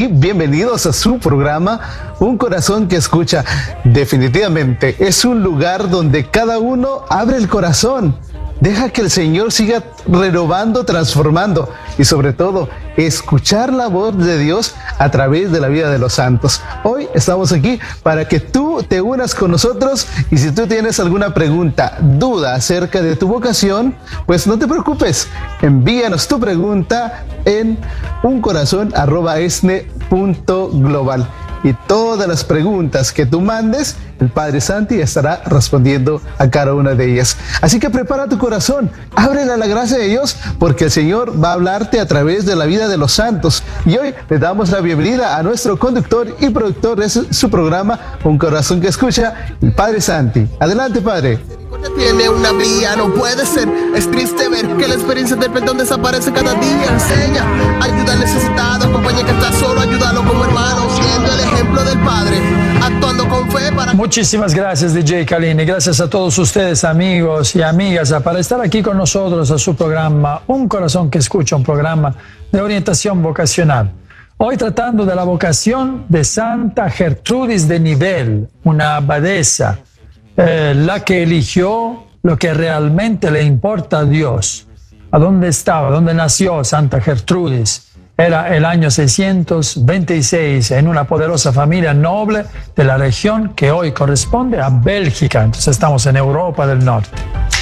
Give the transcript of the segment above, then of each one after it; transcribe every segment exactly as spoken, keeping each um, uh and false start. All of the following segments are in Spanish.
aquí, bienvenidos a su programa Un Corazón que Escucha. Definitivamente es un lugar donde cada uno abre el corazón, deja que el Señor siga renovando, transformando y sobre todo escuchar la voz de Dios a través de la vida de los santos. Hoy estamos aquí para que tú te unas con nosotros y si tú tienes alguna pregunta, duda acerca de tu vocación, pues no te preocupes, envíanos tu pregunta en uncorazon arroba esne punto global. Y todas las preguntas que tú mandes, el Padre Santi estará respondiendo a cada una de ellas. Así que prepara tu corazón, ábrele a la gracia de Dios, porque el Señor va a hablarte a través de la vida de los santos. Y hoy le damos la bienvenida a nuestro conductor y productor de su, su programa, Un Corazón que Escucha, el Padre Santi. Adelante, Padre. Tiene una vía, no puede ser. Es triste ver que la experiencia del perdón desaparece cada día. Enseña, ayuda al necesitado, acompaña que está solo, ayúdalo como hermano, siendo el ejemplo del Padre, actuando con fe para... Muchísimas gracias, D J Kalini. Gracias a todos ustedes, amigos y amigas, para estar aquí con nosotros a su programa Un Corazón que Escucha, un programa de orientación vocacional. Hoy tratando de la vocación de Santa Gertrudis de Nivelles, una abadesa, Eh, la que eligió lo que realmente le importa a Dios. ¿A dónde estaba? ¿Dónde nació Santa Gertrudis? Era el año seiscientos veintiséis en una poderosa familia noble de la región que hoy corresponde a Bélgica. Entonces estamos en Europa del Norte.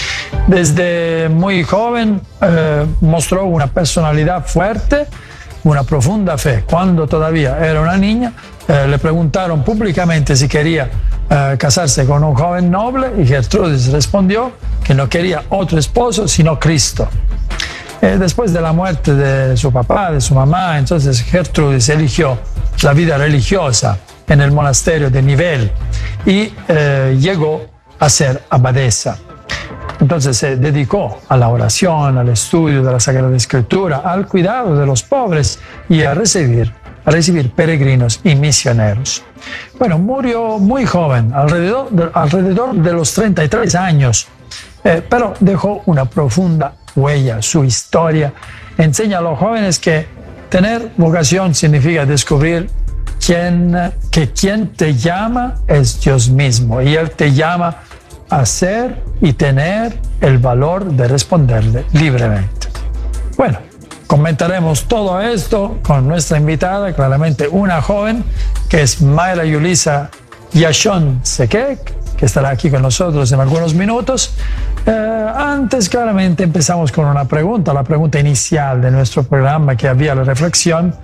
Desde muy joven eh, mostró una personalidad fuerte, una profunda fe. Cuando todavía era una niña, eh, le preguntaron públicamente si quería Uh, casarse con un joven noble y Gertrudis respondió que no quería otro esposo sino Cristo. Eh, después de la muerte de su papá, de su mamá, entonces Gertrudis eligió la vida religiosa en el monasterio de Nivelles y eh, llegó a ser abadesa. Entonces se dedicó a la oración, al estudio de la Sagrada Escritura, al cuidado de los pobres y a recibir, a recibir peregrinos y misioneros. Bueno, murió muy joven, alrededor de, alrededor de los treinta y tres años, eh, pero dejó una profunda huella. Su historia enseña a los jóvenes que tener vocación significa descubrir quién, que quien te llama es Dios mismo y Él te llama a ser y tener el valor de responderle libremente. Bueno, comentaremos todo esto con nuestra invitada, claramente una joven, que es Mayra Yulisa Yashon Sekek, que estará aquí con nosotros en algunos minutos. Eh, antes, claramente, empezamos con una pregunta, la pregunta inicial de nuestro programa, que había la reflexión.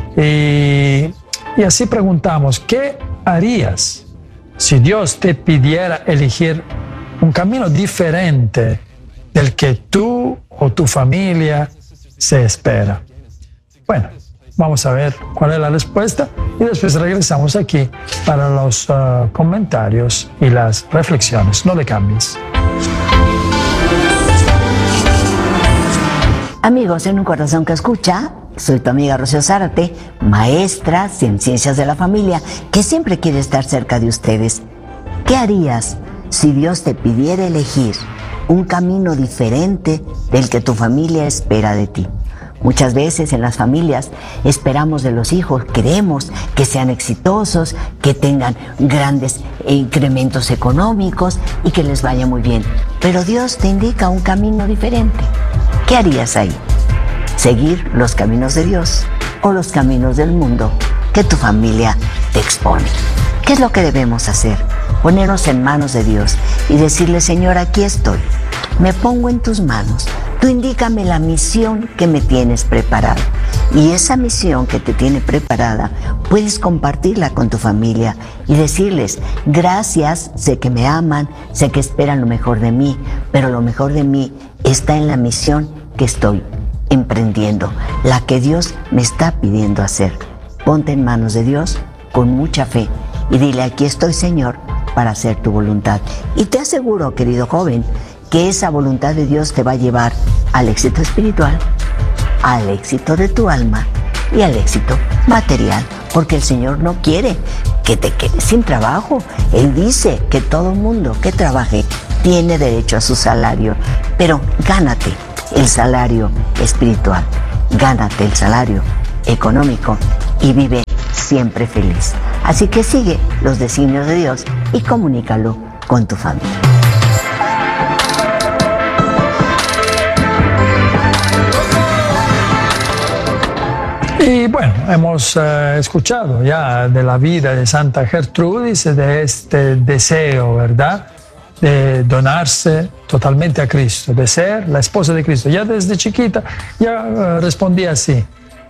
Y, y así preguntamos, ¿qué harías si Dios te pidiera elegir un camino diferente del que tú o tu familia se espera? Bueno, vamos a ver cuál es la respuesta y después regresamos aquí para los uh, comentarios y las reflexiones. No le cambies. Amigos, en Un Corazón que Escucha, soy tu amiga Rocío Zárate, maestra en Ciencias de la Familia, que siempre quiere estar cerca de ustedes. ¿Qué harías si Dios te pidiera elegir un camino diferente del que tu familia espera de ti? Muchas veces en las familias esperamos de los hijos, queremos que sean exitosos, que tengan grandes incrementos económicos y que les vaya muy bien. Pero Dios te indica un camino diferente. ¿Qué harías ahí? ¿Seguir los caminos de Dios o los caminos del mundo que tu familia te expone? ¿Qué es lo que debemos hacer? Ponernos en manos de Dios y decirle: Señor, aquí estoy, me pongo en tus manos. Tú indícame la misión que me tienes preparada. Y esa misión que te tiene preparada, puedes compartirla con tu familia y decirles: gracias, sé que me aman, sé que esperan lo mejor de mí, pero lo mejor de mí está en la misión que estoy emprendiendo, la que Dios me está pidiendo hacer. Ponte en manos de Dios con mucha fe y dile: aquí estoy, Señor, para hacer tu voluntad. Y te aseguro, querido joven, que esa voluntad de Dios te va a llevar al éxito espiritual, al éxito de tu alma y al éxito material, porque el Señor no quiere que te quedes sin trabajo. Él dice que todo mundo que trabaje tiene derecho a su salario, pero gánate el salario espiritual, gánate el salario económico y vive siempre feliz. Así que sigue los designios de Dios y comunícalo con tu familia. Y bueno, hemos uh, escuchado ya de la vida de Santa Gertrudis, de este deseo, ¿verdad?, de donarse totalmente a Cristo, de ser la esposa de Cristo. Ya desde chiquita ya uh, respondía así.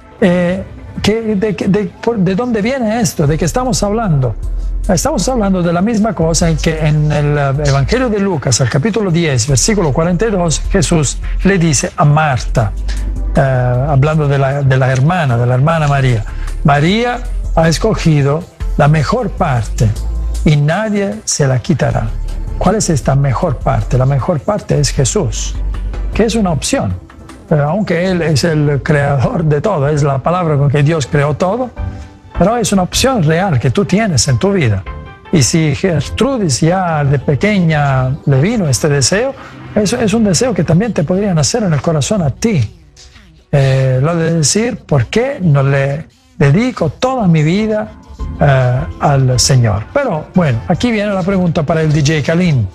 Eh, ¿qué, de, de, por, ¿De dónde viene esto? ¿De qué estamos hablando? Estamos hablando de la misma cosa en que en el Evangelio de Lucas, al capítulo diez, versículo cuarenta y dos, Jesús le dice a Marta, eh, hablando de la, de la hermana, de la hermana María, María ha escogido la mejor parte y nadie se la quitará. ¿Cuál es esta mejor parte? La mejor parte es Jesús, que es una opción. Pero aunque Él es el creador de todo, es la palabra con que Dios creó todo, pero es una opción real que tú tienes en tu vida. Y si Gertrudis ya de pequeña le vino este deseo, es, es un deseo que también te podría nacer en el corazón a ti. Eh, lo de decir, ¿por qué no le dedico toda mi vida eh, al Señor? Pero bueno, aquí viene la pregunta para el D J Kalin.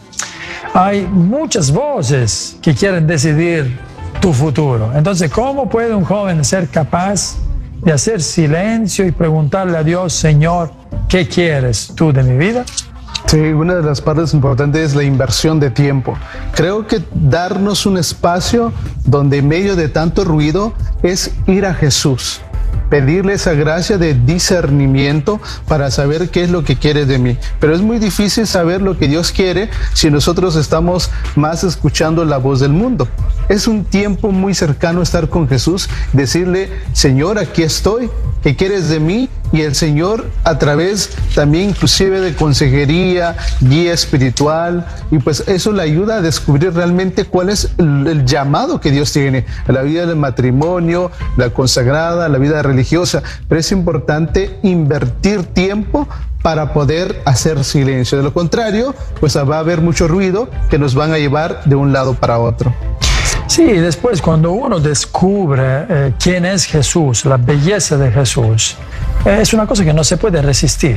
Hay muchas voces que quieren decidir tu futuro. Entonces, ¿cómo puede un joven ser capaz de hacer silencio y preguntarle a Dios, Señor, ¿qué quieres tú de mi vida? Sí, una de las partes importantes es la inversión de tiempo. Creo que darnos un espacio donde en medio de tanto ruido es ir a Jesús, pedirle esa gracia de discernimiento para saber qué es lo que quiere de mí. Pero es muy difícil saber lo que Dios quiere si nosotros estamos más escuchando la voz del mundo. Es un tiempo muy cercano estar con Jesús, decirle, Señor, aquí estoy, ¿qué quieres de mí? Y el Señor, a través también inclusive de consejería, guía espiritual, y pues eso le ayuda a descubrir realmente cuál es el, el llamado que Dios tiene a la vida del matrimonio, la consagrada, la vida religiosa. Pero es importante invertir tiempo para poder hacer silencio. De lo contrario, pues va a haber mucho ruido que nos van a llevar de un lado para otro. Sí, después cuando uno descubre eh, quién es Jesús, la belleza de Jesús, eh, es una cosa que no se puede resistir.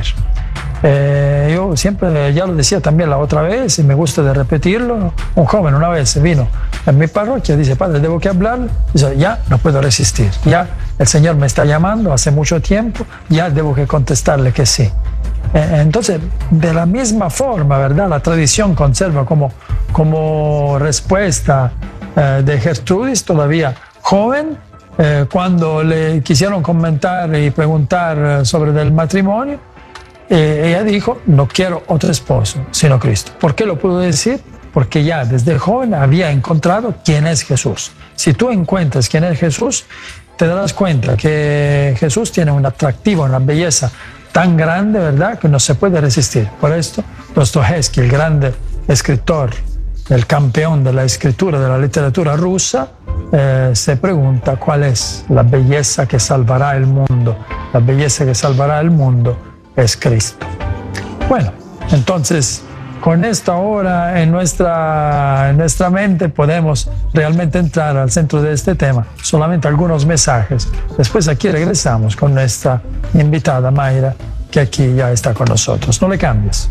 Eh, yo siempre, ya lo decía también la otra vez, y me gusta de repetirlo, un joven una vez vino en mi parroquia, dice, padre, ¿debo que hablar? Dice, ya no puedo resistir, ya el Señor me está llamando hace mucho tiempo, ya debo que contestarle que sí. Eh, entonces, de la misma forma, ¿verdad? La tradición conserva como, como respuesta de Gertrudis, todavía joven, eh, cuando le quisieron comentar y preguntar sobre el matrimonio, eh, ella dijo, no quiero otro esposo, sino Cristo. ¿Por qué lo pudo decir? Porque ya desde joven había encontrado quién es Jesús. Si tú encuentras quién es Jesús, te darás cuenta que Jesús tiene un atractivo, una belleza tan grande, ¿verdad?, que no se puede resistir. Por esto, Dostoyevsky, el grande escritor, el campeón de la escritura, de la literatura rusa, eh, se pregunta cuál es la belleza que salvará el mundo. La belleza que salvará el mundo es Cristo. Bueno, entonces, con esto ahora en nuestra, en nuestra mente podemos realmente entrar al centro de este tema. Solamente algunos mensajes. Después aquí regresamos con nuestra invitada Mayra, que aquí ya está con nosotros. No le cambies.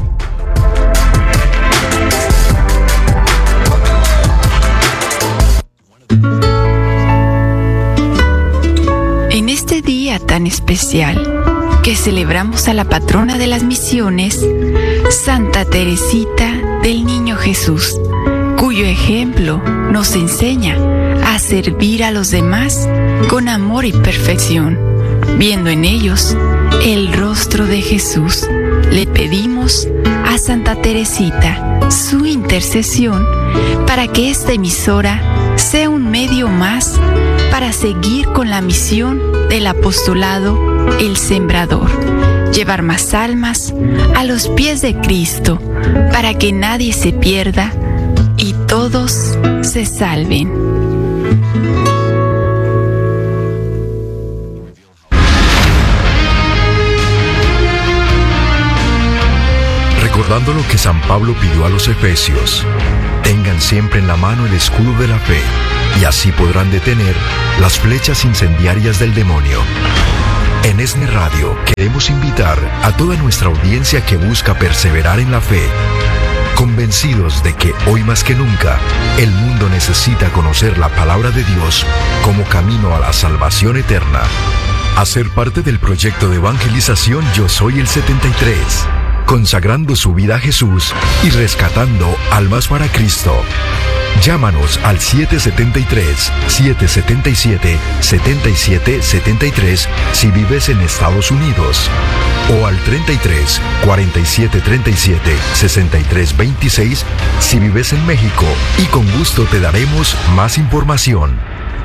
En este día tan especial que celebramos a la patrona de las misiones, Santa Teresita del Niño Jesús, cuyo ejemplo nos enseña a servir a los demás con amor y perfección, viendo en ellos el rostro de Jesús. Le pedimos a Santa Teresita su intercesión para que esta emisora sea un medio más para seguir con la misión del apostolado El Sembrador, llevar más almas a los pies de Cristo para que nadie se pierda y todos se salven. Recordando lo que San Pablo pidió a los efesios, tengan siempre en la mano el escudo de la fe, y así podrán detener las flechas incendiarias del demonio. En ESNE Radio queremos invitar a toda nuestra audiencia que busca perseverar en la fe, convencidos de que hoy más que nunca el mundo necesita conocer la palabra de Dios como camino a la salvación eterna. A ser parte del proyecto de evangelización Yo Soy el setenta y tres, consagrando su vida a Jesús y rescatando almas para Cristo. Llámanos al siete siete tres, siete siete siete, siete siete siete tres si vives en Estados Unidos, o al treinta y tres, cuarenta y siete treinta y siete, sesenta y tres veintiséis si vives en México, y con gusto te daremos más información.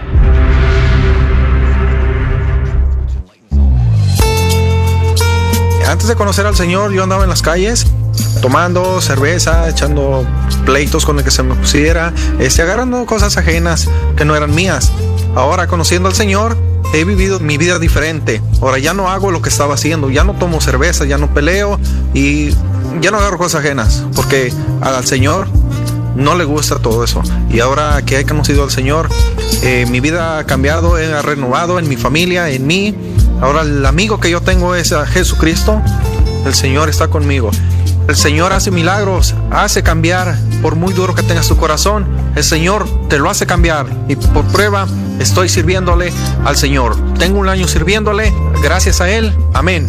Antes de conocer al Señor, yo andaba en las calles tomando cerveza, echando pleitos con el que se me pusiera, este, agarrando cosas ajenas que no eran mías. Ahora, conociendo al Señor, he vivido mi vida diferente. Ahora ya no hago lo que estaba haciendo, ya no tomo cerveza, ya no peleo y ya no agarro cosas ajenas, porque al Señor no le gusta todo eso. Y ahora que he conocido al Señor, eh, mi vida ha cambiado, he renovado en mi familia, en mí. Ahora el amigo que yo tengo es a Jesucristo. El Señor está conmigo. El Señor hace milagros, hace cambiar. Por muy duro que tengas tu corazón, el Señor te lo hace cambiar. Y por prueba estoy sirviéndole al Señor. Tengo un año sirviéndole, gracias a Él. Amén.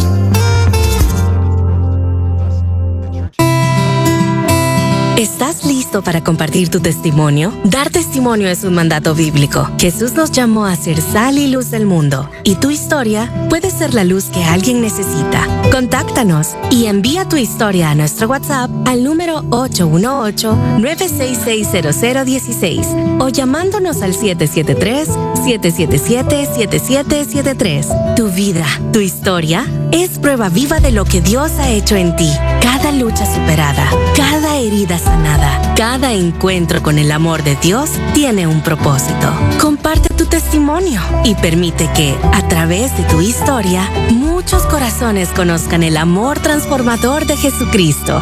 ¿Estás listo para compartir tu testimonio? Dar testimonio es un mandato bíblico. Jesús nos llamó a ser sal y luz del mundo, y tu historia puede ser la luz que alguien necesita. Contáctanos y envía tu historia a nuestro WhatsApp al número ocho uno ocho, nueve seis seis, cero cero uno seis o llamándonos al siete siete tres, siete siete siete, siete siete siete tres. Tu vida, tu historia, es prueba viva de lo que Dios ha hecho en ti. Cada lucha superada, cada herida sanada, cada encuentro con el amor de Dios tiene un propósito. Comparte tu testimonio y permite que, a través de tu historia, muchos corazones conozcan el amor transformador de Jesucristo.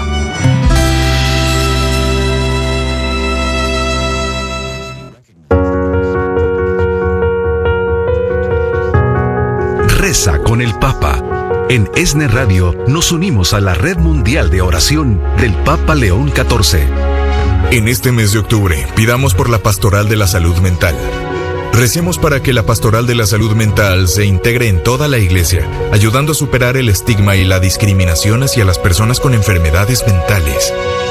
Reza con el Papa. En ESNE Radio nos unimos a la Red Mundial de Oración del Papa León catorce. En este mes de octubre, pidamos por la Pastoral de la Salud Mental. Recemos para que la Pastoral de la Salud Mental se integre en toda la Iglesia, ayudando a superar el estigma y la discriminación hacia las personas con enfermedades mentales.